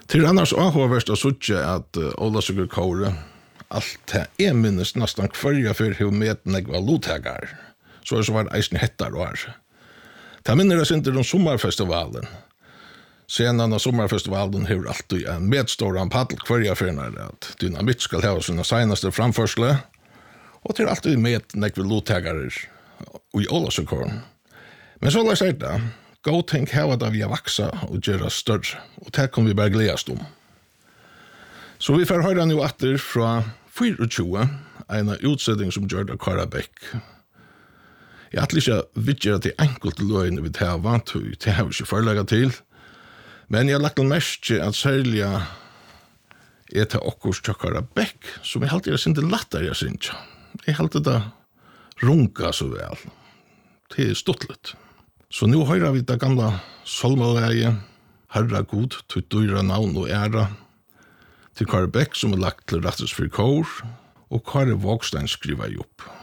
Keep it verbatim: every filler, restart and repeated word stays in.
Till annars avhåverst att sucha att uh, Olavsøkur kåre allt det är minst nästan kvarja för hur med negva lotägar. Så är det så var det eisen hettar och här. Det minner oss inte om sommarfestivalen. Sedan av sommarfestivalen har alltid en medstoran paddel kvarja för när att Dynamit ska ha sina senaste framförsle. Och till alltid med negva lotägar i Olavsøkur. Men så lär jag det. Gå tänk här att vi har vaxa och göra större. Och det kommer vi bara glädjas om. Så vi får höra nu åter från tjugofyra, en utsättning som gör det Karabäck. Jag har inte vidgat till enkelt lögn vid det här vant, det har vi inte förläggat till. Men jag har lagt mest att särliga är till okkurs till Karabäck, som jag alltid är inte lättare jag syns. Jag alltid det runka så väl. Det är stottligt. Så nu hører vi det gamla solmaläge, Herra god, til dyra navn og æra, til Karabäck som er lagt til rettes for kår, og Kari Vågstein skriver opp.